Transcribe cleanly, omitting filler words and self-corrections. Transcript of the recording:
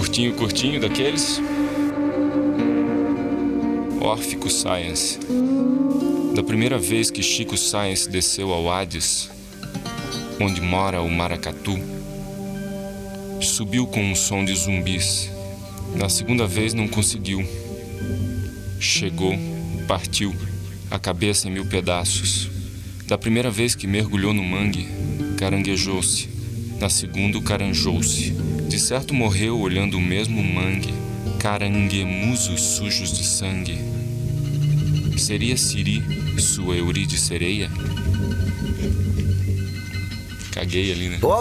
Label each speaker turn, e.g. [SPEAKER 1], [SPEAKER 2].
[SPEAKER 1] Curtinho, curtinho daqueles. Órfico Science. Da primeira vez que Chico Science desceu ao Hades, onde mora o maracatu, subiu com um som de zumbis. Na segunda vez não conseguiu. Chegou, partiu, a cabeça em 1000 pedaços. Da primeira vez que mergulhou no mangue, caranguejou-se. Na segunda, caranjou-se. De certo morreu olhando o mesmo mangue, caranguemusos sujos de sangue. Seria Siri sua Eurídice sereia? Caguei ali, né?